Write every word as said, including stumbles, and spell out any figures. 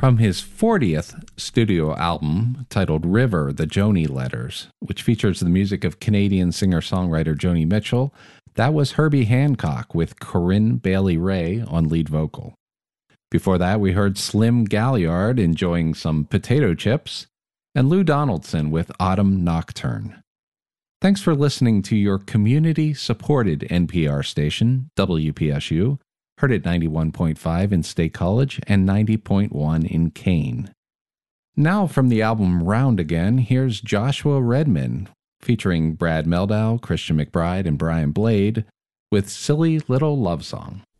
From his fortieth studio album titled River, The Joni Letters, which features the music of Canadian singer-songwriter Joni Mitchell, that was Herbie Hancock with Corinne Bailey Rae on lead vocal. Before that, we heard Slim Galliard enjoying some potato chips, and Lou Donaldson with Autumn Nocturne. Thanks for listening to your community-supported N P R station, W P S U, heard at ninety-one point five in State College and ninety point one in Kane. Now from the album Round Again, here's Joshua Redman, featuring Brad Mehldau, Christian McBride, and Brian Blade, with Silly Little Love Song.